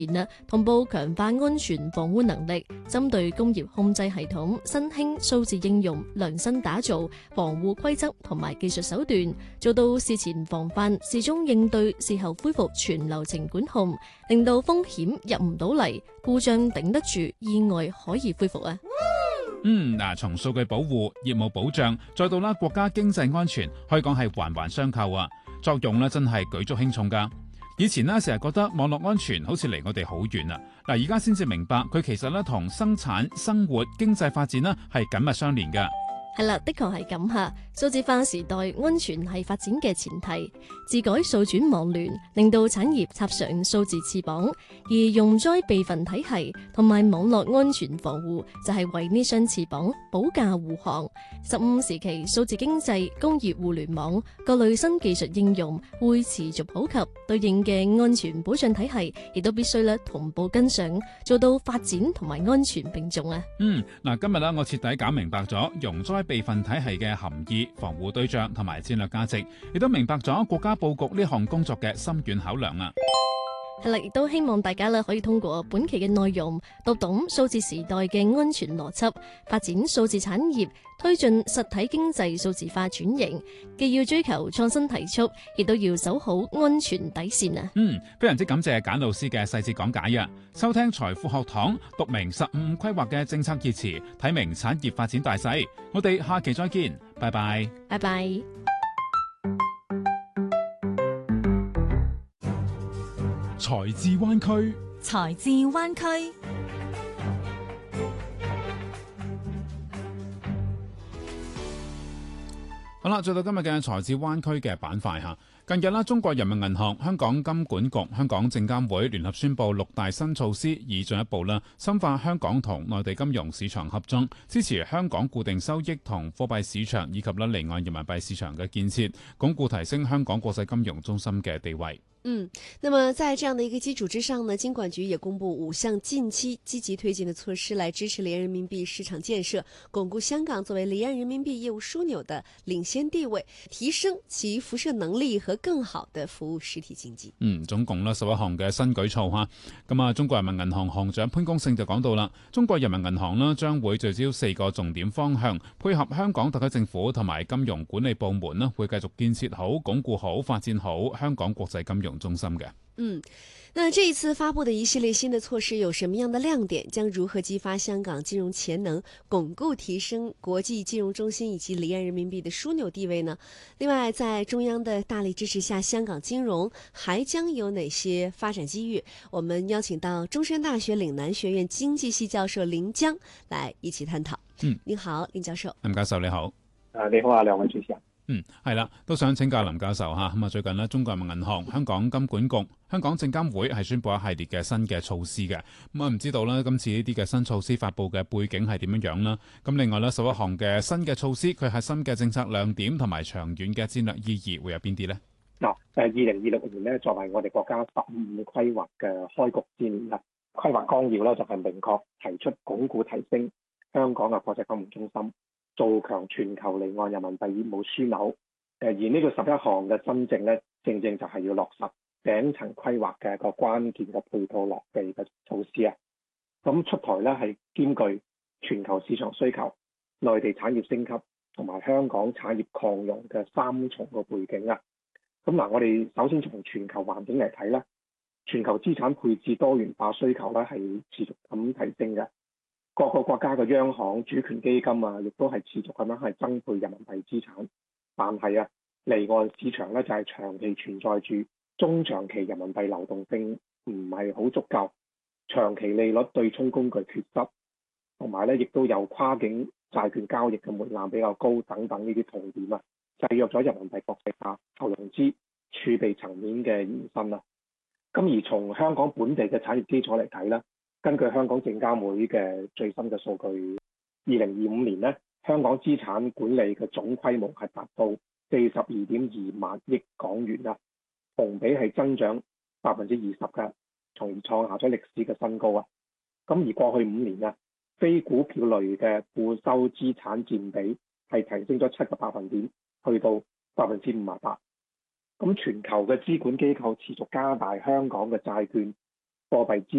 同步強化安全防護能力，針對工業控制系統、新興數字應用量身打造防護規則同埋技術手段，做到事前防範、事中應對、事後恢復全流程管控，令到風險入唔到嚟，故障頂得住，意外可以恢復啊！ 從數據保護、業務保障，再到國家經濟安全，可以講係環環相扣啊！作用真係舉足輕重㗎。以前成日覺得網絡安全好似離我哋好遠啊，而家先至明白佢其實同生產、生活、經濟發展係緊密相連㗎。 係啦，的確係咁吓。數字化時代，安全係發展嘅前提。自改數轉網聯，令到產業插上數字翅膀，而容災備份體系同埋網絡安全防護就係為呢雙翅膀保駕護航。15時期，數字經濟、工業互聯網各類新技術應用會持續普及，對應嘅安全保障體系亦都必須同步跟上，做到發展同埋安全並重啊。 今日我徹底搞明白咗容災備份體系嘅含義、防護對象同埋戰略價值，亦都明白咗國家布局呢項工作嘅深遠考量啊！ 係啦，亦都希望大家可以通過本期嘅內容，讀懂數字時代嘅安全邏輯，發展數字產業，推進實體經濟數字化轉型。既要追求創新提速，亦都要守好安全底線啊！ 非常之感謝簡老師嘅細節講解啊！收聽財富學堂，讀明15規劃嘅政策熱詞，睇明產業發展大勢。我哋下期再見，拜拜， 拜拜。 財智灣區， 財智灣區。 好啦，再到今日嘅財智灣區嘅板塊吓。近日中國人民銀行、香港金管局、香港證監會聯合宣布6大新措施，以進一步深化香港同內地金融市場合作，支持香港固定收益同貨幣市場以及離岸人民幣市場嘅建設，鞏固提升香港國際金融中心嘅地位。 那麼在這樣的一個基礎之上呢，金管局也公布5項近期積極推進的措施，來支持離岸人民幣市場建設，鞏固香港作為離岸人民幣業務樞紐的領先地位，提升其輻射能力和更好的服務實體經濟。 總共11項嘅新舉措吓。咁啊，中國人民銀行行長潘功勝就講到啦，中國人民銀行將會聚焦4個重點方向，配合香港特區政府同埋金融管理部門會繼續建設好、鞏固好、發展好香港國際金融中心嘅。 那這一次發布的一系列新的措施有什麼樣的亮點？將如何激發香港金融潛能，鞏固提升國際金融中心以及離岸人民幣的樞紐地位呢？另外，在中央的大力支持下，香港金融還將有哪些發展機遇？我們邀請到中山大學嶺南學院經濟系教授林江來一起探討。你好，林教授。 林教授你好。 你好啊，兩位主持人。 係啦，都想請教林教授吓。咁啊，最近中國人民銀行、香港金管局、香港證監會係宣布一系列嘅新嘅措施嘅。咁啊，唔知道今次呢啲嘅新措施發布嘅背景係點樣樣啦？咁另外11項嘅新嘅措施，佢核心嘅政策亮點同埋長遠嘅戰略意義會有邊啲呢 ？2026年呢，作為我哋國家15規劃嘅開局之年啦，規劃綱要呢就係明確提出鞏固提升香港嘅國際金融中心，做強全球離岸人民幣業務樞紐。而呢個11項嘅新政呢，正正就係要落實頂層規劃嘅一個關鍵嘅配套落地嘅措施啊。咁出台呢係兼具全球市場需求、內地產業升級同埋香港產業擴容嘅3重個背景啊。咁我哋首先從全球環境嚟睇呢，全球資產配置多元化需求呢係持續咁提升嘅。各個國家嘅央行、主權基金亦都係持續咁樣係增配人民幣資產，但係離岸市場呢就係長期存在住中長期人民幣流動性唔係好足夠，長期利率對沖工具缺失，同埋呢亦都有跨境債券交易嘅門檻比較高等等呢啲痛點制約咗人民幣國際化、投融資、儲備層面嘅延伸啦。咁而從香港本地嘅產業基礎嚟睇呢，根據香港證監會嘅最新嘅數據，2025年呢，香港資產管理嘅總規模係達到42.2萬億港元啦，同比係增長20%嘅，從而創下咗歷史嘅新高啊！咁而過去5年非股票類嘅固收資產佔比係提升咗7個百分點，去到58%。咁全球嘅資管機構持續加大香港嘅債券、 貨幣資